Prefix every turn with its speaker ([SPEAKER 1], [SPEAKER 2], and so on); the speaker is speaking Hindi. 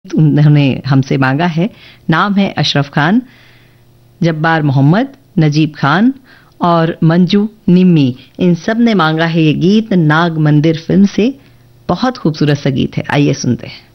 [SPEAKER 1] उन्होंने हमसे मांगा है। नाम है अशरफ खान, जब्बार मोहम्मद, नजीब खान और मंजू निम्मी। इन सब ने मांगा है ये गीत नाग मंदिर फिल्म से। बहुत खूबसूरत सा गीत है, आइए सुनते हैं।